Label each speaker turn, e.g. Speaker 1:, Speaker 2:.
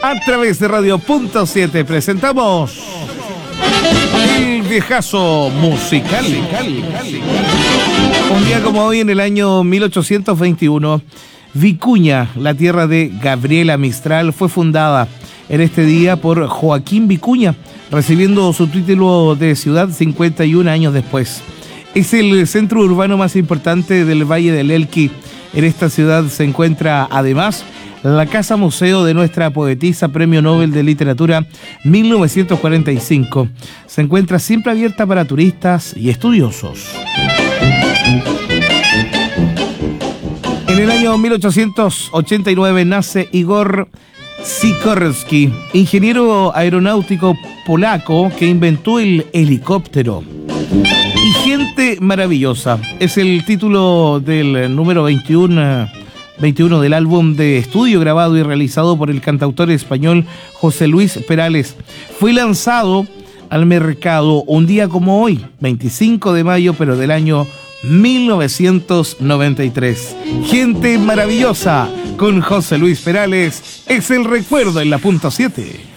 Speaker 1: A través de Radio Punto 7 presentamos el viejazo musical. Un día como hoy, en el año 1821, Vicuña, la tierra de Gabriela Mistral, fue fundada en este día por Joaquín Vicuña, recibiendo su título de ciudad 51 años después. Es el centro urbano más importante del Valle del Elqui. En esta ciudad se encuentra además la Casa Museo de nuestra poetisa, Premio Nobel de Literatura 1945. Se encuentra siempre abierta para turistas y estudiosos. En el año 1889 nace Igor Sikorsky, ingeniero aeronáutico polaco que inventó el helicóptero. Y gente maravillosa es el título del número 21 del álbum de estudio grabado y realizado por el cantautor español José Luis Perales. Fue lanzado al mercado un día como hoy, 25 de mayo, pero del año 1993. Gente maravillosa con José Luis Perales es el recuerdo en la Punto 7.